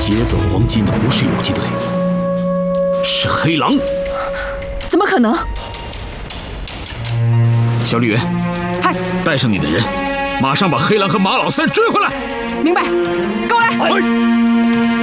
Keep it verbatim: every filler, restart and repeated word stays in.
劫走黄金的不是游击队，是黑狼。 怎么可能？ 小绿园， 嗨， 带上你的人，马上把黑狼和马老三追回来。 明白，跟我来。 哎